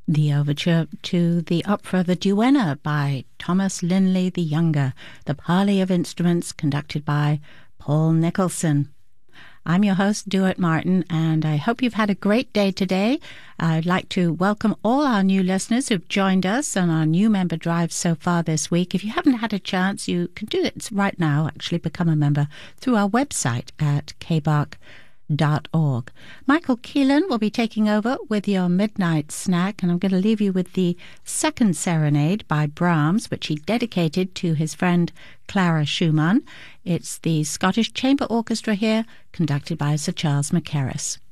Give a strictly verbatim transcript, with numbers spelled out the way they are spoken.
The overture to the opera The Duenna by Thomas Linley the Younger, the parley of instruments conducted by Paul Nicholson. I'm your host, Duart Martin, and I hope you've had a great day today. I'd like to welcome all our new listeners who've joined us on our new member drive so far this week. If you haven't had a chance, you can do it right now, actually become a member through our website at k b a r c dot org. Michael Keelan will be taking over with your midnight snack, and I'm going to leave you with the second serenade by Brahms, which he dedicated to his friend Clara Schumann. It's the Scottish Chamber Orchestra here, conducted by Sir Charles Mackerras.